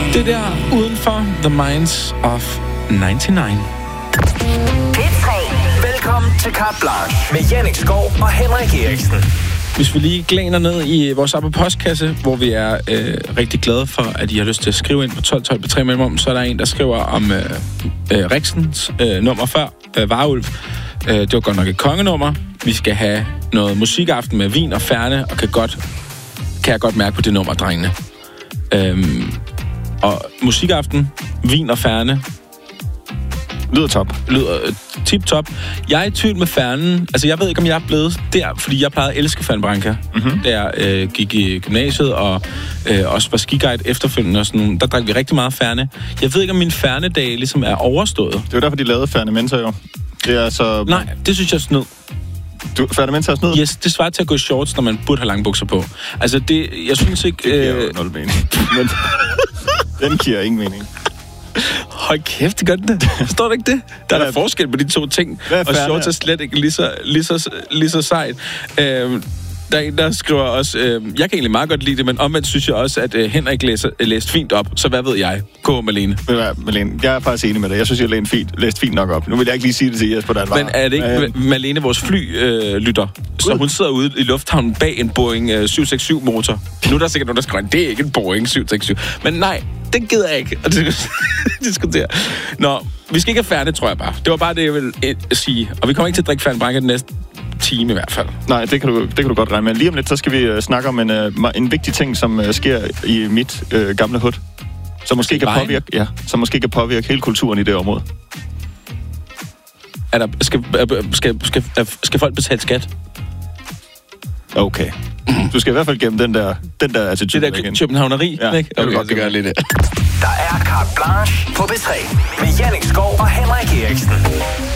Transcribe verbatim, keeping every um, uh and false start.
Det der udenfor The Minds of nioghalvfems. P tre. Velkommen til Carte Blanche med Jannik Skov og Henrik Eriksen. Hvis vi lige glæner ned i vores Apple postkasse, hvor vi er øh, rigtig glade for, at I har lyst til at skrive ind på tolv tolv på tre mellemrum, så er der en, der skriver om øh, øh, Riksens øh, nummer før, øh, Varulv. Øh, det var godt nok et kongenummer. Vi skal have noget musikaften med vin og færne, og kan, godt, kan jeg godt mærke på det nummer, drengene. Øhm, og musikaften, vin og færne, lyder top. Lyder øh, tip-top. Jeg er i tvivl med færnen. Altså, jeg ved ikke, om jeg er blevet der, fordi jeg plejede at elske Færne Branca. Mm-hmm. Da jeg øh, gik i gymnasiet, og øh, også var skiguide efterfølgende og sådan nogle. Der drak vi rigtig meget færne. Jeg ved ikke, om min færnedag ligesom er overstået. Det var derfor, de lavede Færnementa jo. Det er så... Nej, det synes jeg er snyd. Du, Færnementa er snyd? Yes, det svarer til at gå i shorts, når man burde have lange bukser på. Altså, det... Jeg synes ikke... Det giver øh... jo nul mening. Men den giver ingen mening. Hold kæft, det gør den det. Forstår du ikke det? Der er der forskel på de to ting. Og shorts er slet ikke lige så, lige så, lige så sejt. Øhm, der er en, der skriver også... Øh, jeg kan egentlig meget godt lide det, men omvendt synes jeg også, at øh, Henrik læser, øh, læste fint op. Så hvad ved jeg? K. Malene. Ved du hvad, Malene? Jeg er faktisk enig med dig. Jeg synes, jeg læste fint, læste fint nok op. Nu vil jeg ikke lige sige det til Jesper, der var. Men er det ikke øh, Malene, vores flylytter? Øh, så hun sidder ude i lufthavnen bag en Boeing øh, syv seks syv motor. Nu er der sikkert nogen, der skriver, det er ikke en Boeing syv seks syv. Men nej, det gider jeg ikke at diskutere. Nå, vi skal ikke have færne, tror jeg bare. Det var bare det, jeg ville øh, sige. Og vi kommer ikke til at drikke Færne Branca den næste time i hvert fald. Nej, det kan du, det kan du godt regne med. Lige om lidt, så skal vi uh, snakke om en, uh, en vigtig ting, som uh, sker i mit uh, gamle hud. Som måske, kan påvirke, ja, som måske kan påvirke hele kulturen i det område. Er der, skal, skal, skal, skal folk betale skat? Okay. Du skal i hvert fald gennem den der, den der attitude. Det der københavneri, ja, ikke? Okay, godt, det gør lidt. Der er Carte Blanche på P tre med Jannik Skov og Henrik Eriksen.